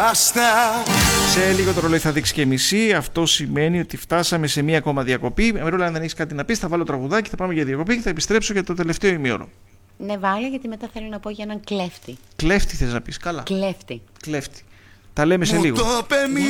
Σε λίγο το ρολόι θα δείξει και μισή. Αυτό σημαίνει ότι φτάσαμε σε μία ακόμα διακοπή. Μερούλα, αν δεν έχεις κάτι να πεις, θα βάλω τραγουδάκι, θα πάμε για διακοπή και θα επιστρέψω για το τελευταίο ημίωρο. Ναι, βάλε, γιατί μετά θέλω να πω για έναν κλέφτη. Κλέφτη θες να πεις? Καλά. Κλέφτη. Κλέφτη. Τα λέμε σε λίγο.